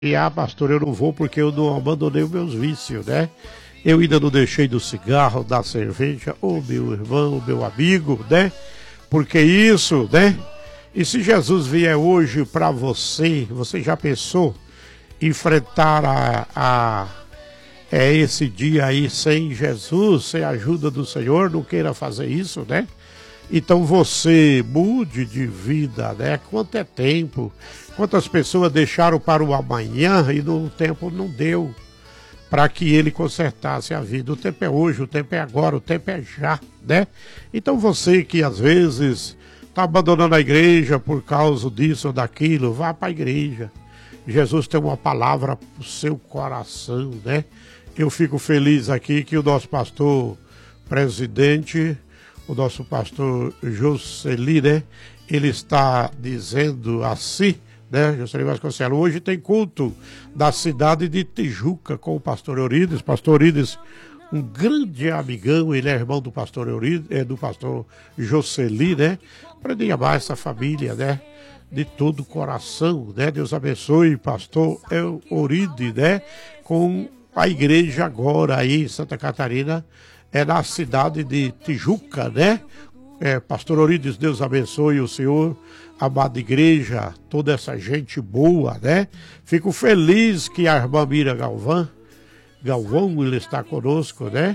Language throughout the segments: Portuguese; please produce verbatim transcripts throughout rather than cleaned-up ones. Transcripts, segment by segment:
E, ah, pastor, eu não vou porque eu não abandonei os meus vícios, né? Eu ainda não deixei do cigarro, da cerveja, ô meu irmão, meu amigo, né? Porque isso, né? E se Jesus vier hoje para você, você já pensou enfrentar a, a é, esse dia aí sem Jesus, sem a ajuda do Senhor? Não queira fazer isso, né? Então você mude de vida, né? Quanto é tempo? Quantas pessoas deixaram para o amanhã e no tempo não deu para que ele consertasse a vida. O tempo é hoje, o tempo é agora, o tempo é já, né? Então você que às vezes está abandonando a igreja por causa disso ou daquilo, vá para a igreja. Jesus tem uma palavra para o seu coração, né? Eu fico feliz aqui que o nosso pastor presidente, o nosso pastor Joseli, né? Ele está dizendo assim, né? Joseli Vasconcelos, hoje tem culto da cidade de Tijuca com o pastor Eurides. Pastor Eurides, um grande amigão, ele é irmão do pastor Eurides, é, do pastor Joseli, né? Aprendi a amar essa família, né? De todo o coração, né? Deus abençoe, pastor Eurides, né? Com a igreja agora aí em Santa Catarina, é na cidade de Tijuca, né? É, pastor Eurides, Deus abençoe o senhor, amada igreja, toda essa gente boa, né? Fico feliz que a irmã Mira Galvão, Galvão, ele está conosco, né?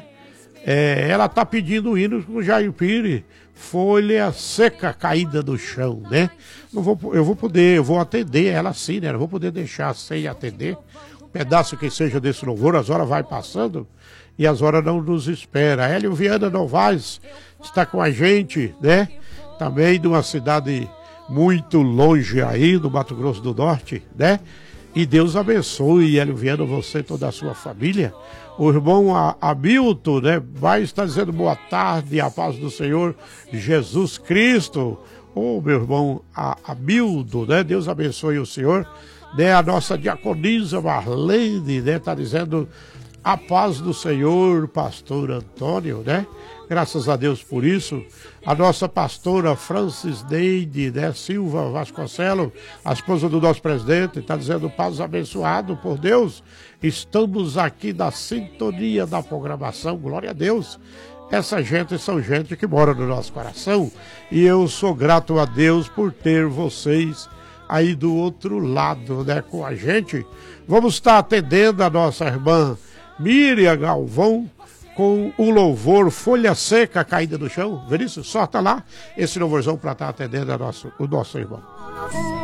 É, ela está pedindo hinos com o Jair Pires, folha seca caída do chão, né? Não vou, eu vou poder, eu vou atender ela sim, né? Não vou poder deixar sem atender. Um pedaço que seja desse louvor, as horas vai passando e as horas não nos esperam. Hélio Viana Novaes está com a gente, né? Também de uma cidade muito longe aí, do Mato Grosso do Norte, né? E Deus abençoe, Hélio Viana, você e toda a sua família. O irmão Hamilton, né? Vai estar dizendo boa tarde, a paz do Senhor Jesus Cristo. Ô, oh, meu irmão Hamilton, né? Deus abençoe o senhor. Né? A nossa diaconisa Marlene, né? Está dizendo a paz do Senhor, pastor Antônio, né? Graças a Deus por isso. A nossa pastora Francis Neide, né? Silva Vasconcelos, a esposa do nosso presidente, está dizendo paz abençoado por Deus. Estamos aqui na sintonia da programação, glória a Deus. Essa gente são gente que mora no nosso coração e eu sou grato a Deus por ter vocês aí do outro lado, né? Com a gente. Vamos estar atendendo a nossa irmã Miriam Galvão com o louvor Folha Seca Caída do Chão. Veríssimo, sorta lá esse louvorzão para estar atendendo a nosso, o nosso irmão.